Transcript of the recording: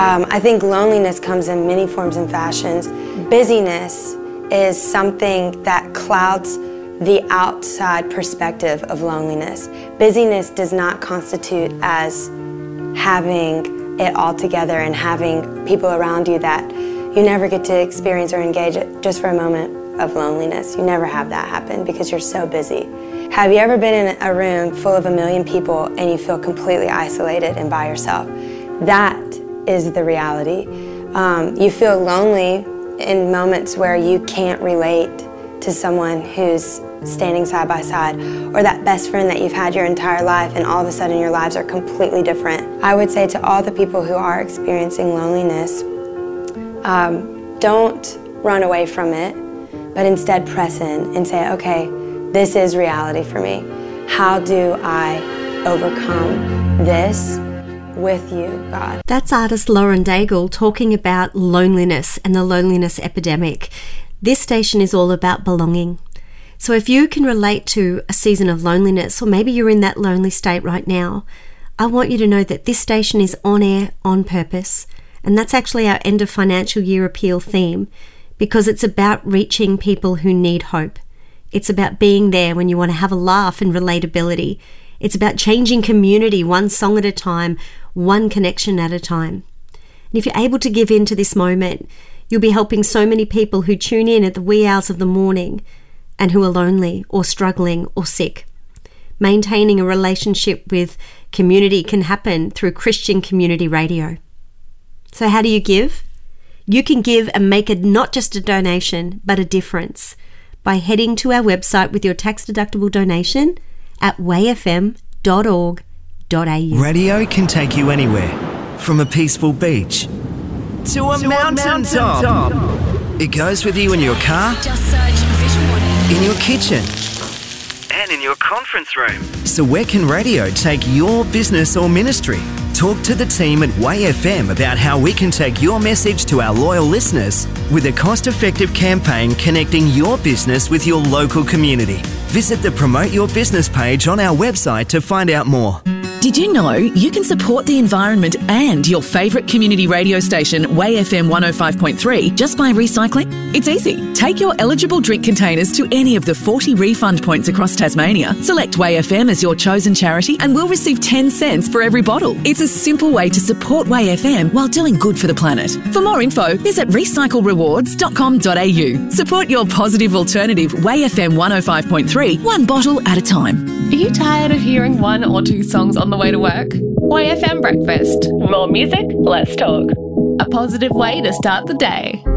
I think loneliness comes in many forms and fashions. Busyness is something that clouds the outside perspective of loneliness. Busyness does not constitute as having it all together and having people around you that you never get to experience or engage just for a moment of loneliness. You never have that happen because you're so busy. Have you ever been in a room full of 1 million people and you feel completely isolated and by yourself? That is the reality. You feel lonely in moments where you can't relate to someone who's standing side by side, or that best friend that you've had your entire life and all of a sudden your lives are completely different. I would say to all the people who are experiencing loneliness, don't run away from it, but instead press in and say, okay, this is reality for me. How do I overcome this with you, God? That's artist Lauren Daigle talking about loneliness and the loneliness epidemic. This station is all about belonging. So if you can relate to a season of loneliness, or maybe you're in that lonely state right now, I want you to know that this station is on air on purpose. And that's actually our end of financial year appeal theme, because it's about reaching people who need hope. It's about being there when you want to have a laugh and relatability. It's about changing community one song at a time, one connection at a time. And if you're able to give in to this moment, you'll be helping so many people who tune in at the wee hours of the morning and who are lonely or struggling or sick. Maintaining a relationship with community can happen through Christian Community Radio. So how do you give? You can give and make it not just a donation, but a difference by heading to our website with your tax-deductible donation at wayfm.org.au. Radio can take you anywhere, from a peaceful beach to a mountain top. It goes with you in your car, Just search Vision Warning. in your kitchen, and in your conference room. So where can radio take your business or ministry? Talk to the team at WayFM about how we can take your message to our loyal listeners with a cost-effective campaign connecting your business with your local community. Visit the Promote Your Business page on our website to find out more. Did you know you can support the environment and your favourite community radio station, WayFM 105.3, just by recycling? It's easy. Take your eligible drink containers to any of the 40 refund points across Tasmania. Select WayFM as your chosen charity and we'll receive 10 cents for every bottle. It's a simple way to support WayFM while doing good for the planet. For more info, visit recyclerewards.com.au. Support your positive alternative, WayFM 105.3, one bottle at a time. Are you tired of hearing one or two songs on the way to work? YFM Breakfast. More music, less talk. A positive way to start the day.